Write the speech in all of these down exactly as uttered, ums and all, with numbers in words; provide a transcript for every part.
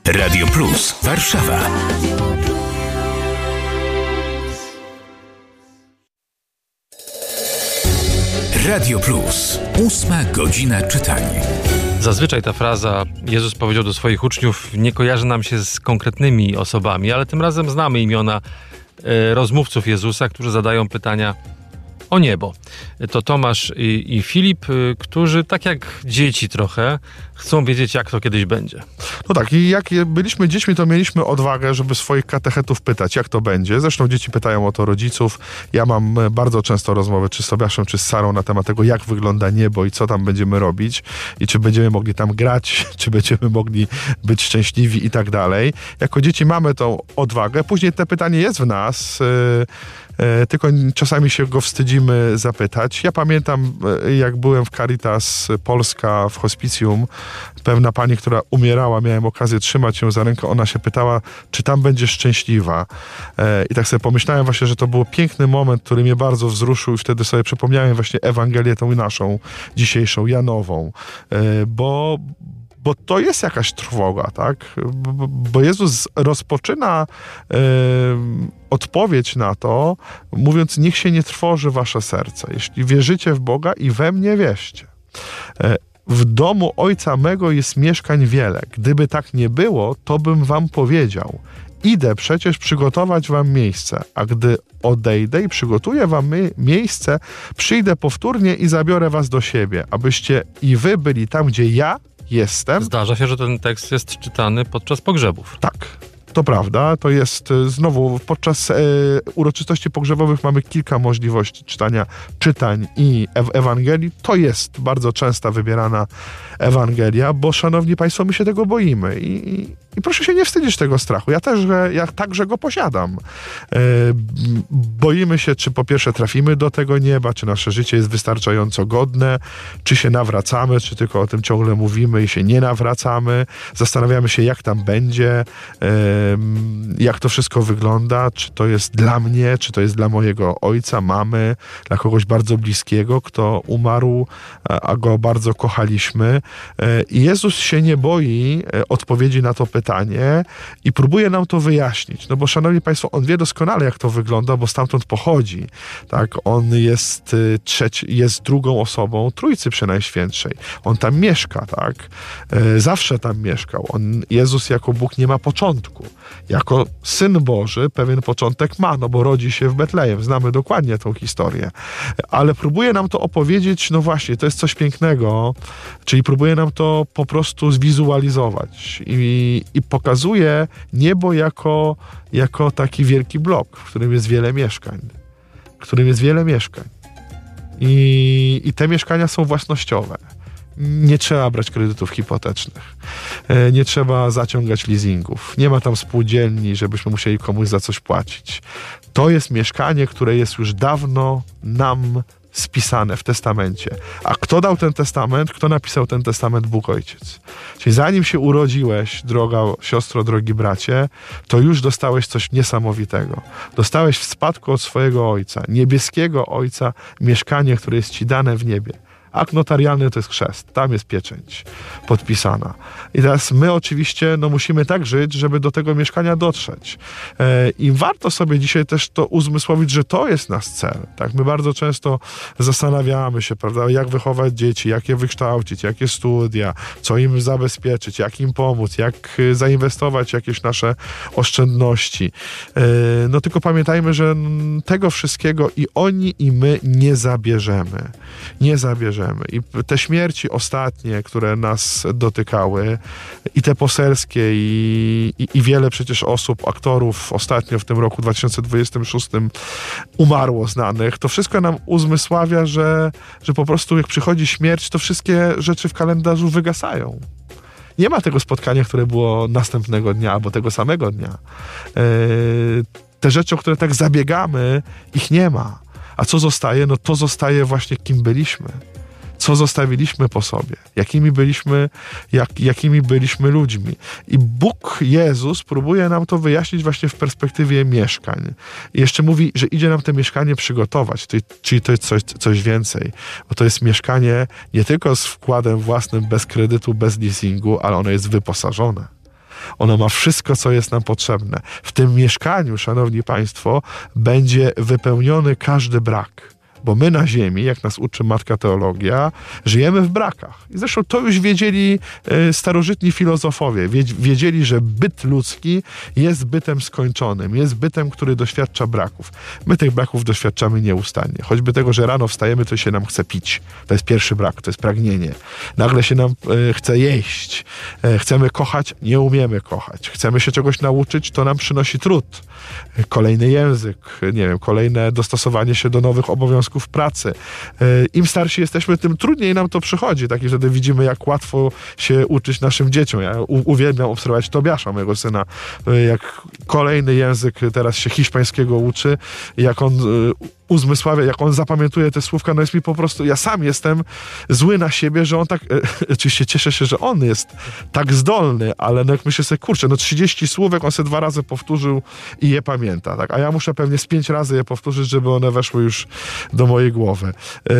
Radio Plus Warszawa. Radio Plus. Ósma godzina czytania. Zazwyczaj ta fraza Jezus powiedział do swoich uczniów nie kojarzy nam się z konkretnymi osobami, ale tym razem znamy imiona e, rozmówców Jezusa, którzy zadają pytania o niebo. To Tomasz i, i Filip, y, którzy tak jak dzieci trochę chcą wiedzieć, jak to kiedyś będzie. No tak, i jak byliśmy dziećmi, to mieliśmy odwagę, żeby swoich katechetów pytać, jak to będzie. Zresztą dzieci pytają o to rodziców. Ja mam bardzo często rozmowy, czy z Tobiaszem, czy z Sarą na temat tego, jak wygląda niebo i co tam będziemy robić i czy będziemy mogli tam grać, czy będziemy mogli być szczęśliwi i tak dalej. Jako dzieci mamy tą odwagę. Później to pytanie jest w nas, yy, tylko czasami się go wstydzimy zapytać. Ja pamiętam, jak byłem w Caritas Polska w hospicjum, pewna pani, która umierała, miałem okazję trzymać ją za rękę, ona się pytała, czy tam będzie szczęśliwa. I tak sobie pomyślałem właśnie, że to był piękny moment, który mnie bardzo wzruszył i wtedy sobie przypomniałem właśnie Ewangelię tą naszą, dzisiejszą, Janową. Bo Bo to jest jakaś trwoga, tak? Bo Jezus rozpoczyna y, odpowiedź na to, mówiąc, niech się nie trwoży wasze serce. Jeśli wierzycie w Boga i we mnie wierzcie. Y, w domu Ojca mego jest mieszkań wiele. Gdyby tak nie było, to bym wam powiedział. Idę przecież przygotować wam miejsce, a gdy odejdę i przygotuję wam miejsce, przyjdę powtórnie i zabiorę was do siebie, abyście i wy byli tam, gdzie ja jestem. Zdarza się, że ten tekst jest czytany podczas pogrzebów. Tak, to prawda. To jest znowu podczas e, uroczystości pogrzebowych mamy kilka możliwości czytania czytań i ew- Ewangelii. To jest bardzo częsta wybierana Ewangelia, bo szanowni państwo, my się tego boimy i, i, i proszę się nie wstydzić tego strachu. Ja też, ja także go posiadam. E, boimy się, czy po pierwsze trafimy do tego nieba, czy nasze życie jest wystarczająco godne, czy się nawracamy, czy tylko o tym ciągle mówimy i się nie nawracamy. Zastanawiamy się, jak tam będzie, e, jak to wszystko wygląda, czy to jest dla mnie, czy to jest dla mojego ojca, mamy, dla kogoś bardzo bliskiego, kto umarł, a go bardzo kochaliśmy. I Jezus się nie boi odpowiedzi na to pytanie i próbuje nam to wyjaśnić. No bo, szanowni państwo, on wie doskonale, jak to wygląda, bo stamtąd pochodzi. Tak? On jest, trzeci, jest drugą osobą Trójcy Przenajświętszej. On tam mieszka, tak? Zawsze tam mieszkał. On, Jezus jako Bóg nie ma początku. Jako Syn Boży pewien początek ma, no bo rodzi się w Betlejem. Znamy dokładnie tą historię. Ale próbuje nam to opowiedzieć, no właśnie, to jest coś pięknego, czyli próbuje nam to po prostu zwizualizować i, i pokazuje niebo jako, jako taki wielki blok, w którym jest wiele mieszkań. W którym jest wiele mieszkań. I, i te mieszkania są własnościowe. Nie trzeba brać kredytów hipotecznych. Nie trzeba zaciągać leasingów. Nie ma tam spółdzielni, żebyśmy musieli komuś za coś płacić. To jest mieszkanie, które jest już dawno nam spisane w testamencie. A kto dał ten testament? Kto napisał ten testament? Bóg Ojciec. Czyli zanim się urodziłeś, droga siostro, drogi bracie, to już dostałeś coś niesamowitego. Dostałeś w spadku od swojego Ojca, niebieskiego Ojca, mieszkanie, które jest ci dane w niebie. Akt notarialny to jest chrzest, tam jest pieczęć podpisana. I teraz my oczywiście no, musimy tak żyć, żeby do tego mieszkania dotrzeć. E, I warto sobie dzisiaj też to uzmysłowić, że to jest nasz cel. Tak? My bardzo często zastanawiamy się, prawda, jak wychować dzieci, jak je wykształcić, jakie studia, co im zabezpieczyć, jak im pomóc, jak zainwestować w jakieś nasze oszczędności. E, no tylko pamiętajmy, że tego wszystkiego i oni, i my nie zabierzemy. Nie zabierzemy. I te śmierci ostatnie, które nas dotykały, i te poselskie, i, i, i wiele przecież osób, aktorów ostatnio w tym roku dwa tysiące dwudziestym szóstym umarło znanych, to wszystko nam uzmysławia, że, że po prostu jak przychodzi śmierć, to wszystkie rzeczy w kalendarzu wygasają. Nie ma tego spotkania, które było następnego dnia albo tego samego dnia. Yy, te rzeczy, o które tak zabiegamy, ich nie ma. A co zostaje? No to zostaje właśnie kim byliśmy. Co zostawiliśmy po sobie? Jakimi byliśmy, jak, jakimi byliśmy ludźmi? I Bóg, Jezus, próbuje nam to wyjaśnić właśnie w perspektywie mieszkań. I jeszcze mówi, że idzie nam to mieszkanie przygotować, czyli to jest coś, coś więcej. Bo to jest mieszkanie nie tylko z wkładem własnym, bez kredytu, bez leasingu, ale ono jest wyposażone. Ono ma wszystko, co jest nam potrzebne. W tym mieszkaniu, szanowni państwo, będzie wypełniony każdy brak. Bo my na ziemi, jak nas uczy Matka Teologia, żyjemy w brakach. I zresztą to już wiedzieli e, starożytni filozofowie. Wiedzieli, że byt ludzki jest bytem skończonym, jest bytem, który doświadcza braków. My tych braków doświadczamy nieustannie. Choćby tego, że rano wstajemy, to się nam chce pić. To jest pierwszy brak, to jest pragnienie. Nagle się nam e, chce jeść. E, chcemy kochać, nie umiemy kochać. Chcemy się czegoś nauczyć, to nam przynosi trud. Kolejny język, nie wiem, kolejne dostosowanie się do nowych obowiązków w pracy. Im starsi jesteśmy, tym trudniej nam to przychodzi. Tak, i wtedy widzimy, jak łatwo się uczyć naszym dzieciom. Ja u- uwielbiam obserwować Tobiasza, mojego syna, jak kolejny język teraz się hiszpańskiego uczy, jak on uzmysławia, jak on zapamiętuje te słówka, no jest mi po prostu, ja sam jestem zły na siebie, że on tak, e, oczywiście cieszę się, że on jest tak zdolny, ale no jak myślę sobie, kurczę, no trzydzieści słówek on sobie dwa razy powtórzył i je pamięta, tak, a ja muszę pewnie z pięć razy je powtórzyć, żeby one weszły już do mojej głowy. E,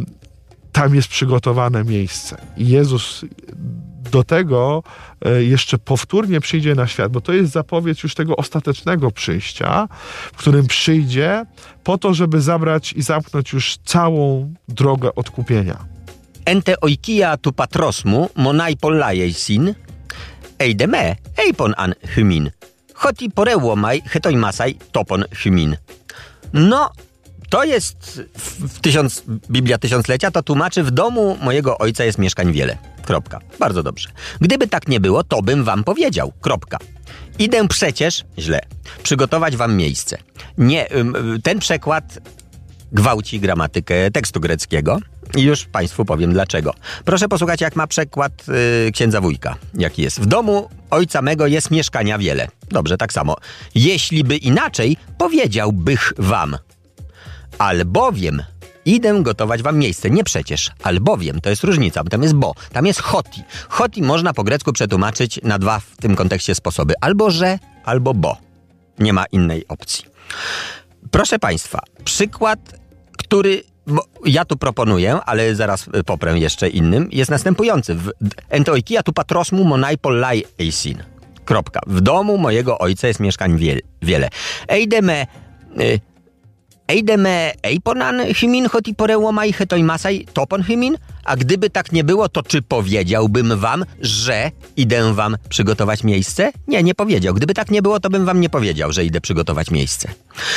tam jest przygotowane miejsce i Jezus do tego jeszcze powtórnie przyjdzie na świat, bo to jest zapowiedź już tego ostatecznego przyjścia, w którym przyjdzie po to, żeby zabrać i zamknąć już całą drogę odkupienia. Ente oikia tu patrosmu monai pollaisin, eideme eipon an hymin, hoti poreuomai hetoimasai topon hymin. No, to jest w, w tysiąc, Biblia Tysiąclecia, to tłumaczy: w domu mojego ojca jest mieszkań wiele. Kropka. Bardzo dobrze. Gdyby tak nie było, to bym wam powiedział. Kropka. Idę przecież, źle, przygotować wam miejsce. Nie, ten przekład gwałci gramatykę tekstu greckiego i już państwu powiem dlaczego. Proszę posłuchać, jak ma przekład yy, księdza Wójka. Jaki jest? W domu ojca mego jest mieszkania wiele. Dobrze, tak samo. Jeśli by inaczej, powiedziałbych wam. Albowiem idę gotować wam miejsce. Nie przecież, albowiem, to jest różnica, bo tam jest bo, tam jest hoti. Hoti można po grecku przetłumaczyć na dwa w tym kontekście sposoby. Albo że, albo bo. Nie ma innej opcji. Proszę państwa, przykład, który bo ja tu proponuję, ale zaraz poprę jeszcze innym, jest następujący. Ente oikia tu patrosmu monai pollai eisin. Kropka. W domu mojego ojca jest mieszkań wie, wiele. Eideme... Y, Eideme eiponan hymin hoti poreuomai hetoimasai topon hymin? A gdyby tak nie było, to czy powiedziałbym wam, że idę wam przygotować miejsce? Nie, nie powiedział. Gdyby tak nie było, to bym wam nie powiedział, że idę przygotować miejsce.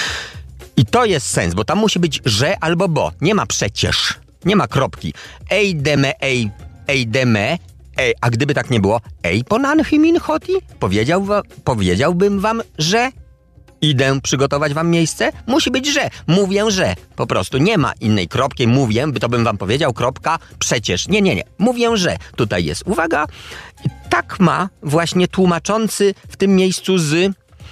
I to jest sens, bo tam musi być że albo bo. Nie ma przecież. Nie ma kropki. Eideme ei, eideme ej, a gdyby tak nie było, eiponan hymin hoti? Powiedział, powiedziałbym wam, że idę przygotować wam miejsce? Musi być że. Mówię, że. Po prostu nie ma innej kropki. Mówię, by to bym wam powiedział, kropka, przecież. Nie, nie, nie. Mówię, że. Tutaj jest uwaga. I tak ma właśnie tłumaczący w tym miejscu z,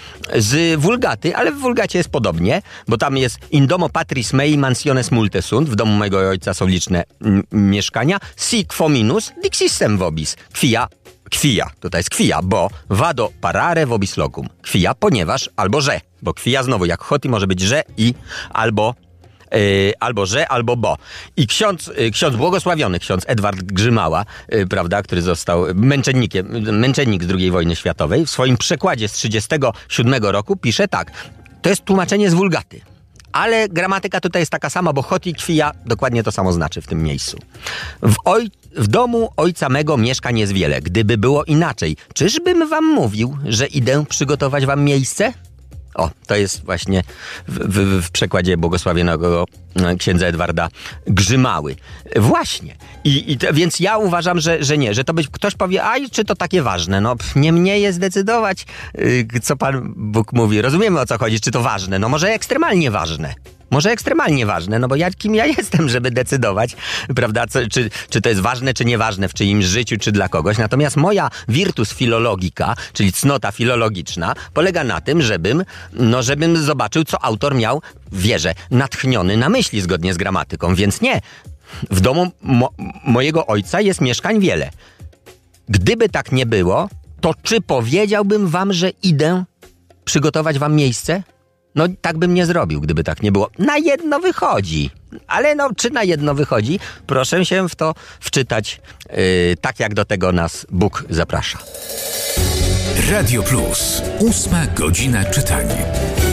z Wulgaty, ale w Wulgacie jest podobnie, bo tam jest in domo patris mei mansiones multe sunt. W domu mojego ojca są liczne m- mieszkania. Sic fominus dixissem vobis. Quia Kwija, tutaj jest kwija, bo vado parare vobis locum. Kwija, ponieważ, albo że, bo kwija znowu jak hoti może być że i albo, yy, albo że, albo bo. I ksiądz, yy, ksiądz błogosławiony, ksiądz Edward Grzymała, yy, prawda, który został męczennikiem, męczennik z drugiej wojny światowej, w swoim przekładzie z trzydziestego siódmego roku pisze tak, to jest tłumaczenie z Wulgaty. Ale gramatyka tutaj jest taka sama, bo hoti i kwija dokładnie to samo znaczy w tym miejscu. W, oj, w domu ojca mego mieszkań jest wiele. Gdyby było inaczej, czyżbym wam mówił, że idę przygotować wam miejsce? O, to jest właśnie w, w, w przekładzie błogosławionego księdza Edwarda Grzymały. Właśnie. I, i to, więc ja uważam, że, że nie, że to być, ktoś powie, aj, czy to takie ważne? No, nie mnie jest decydować, yy, co Pan Bóg mówi. Rozumiemy, o co chodzi, czy to ważne? No może ekstremalnie ważne. Może ekstremalnie ważne, no bo ja, kim ja jestem, żeby decydować, prawda, co, czy, czy to jest ważne, czy nieważne w czyimś życiu, czy dla kogoś. Natomiast moja virtus filologika, czyli cnota filologiczna, polega na tym, żebym, no żebym zobaczył, co autor miał, wierzę, natchniony na myśli zgodnie z gramatyką. Więc nie, w domu mo- mojego ojca jest mieszkań wiele. Gdyby tak nie było, to czy powiedziałbym wam, że idę przygotować wam miejsce? No tak bym nie zrobił, gdyby tak nie było. Na jedno wychodzi. Ale no, czy na jedno wychodzi? Proszę się w to wczytać, yy, tak jak do tego nas Bóg zaprasza. Radio Plus. Ósma godzina czytania.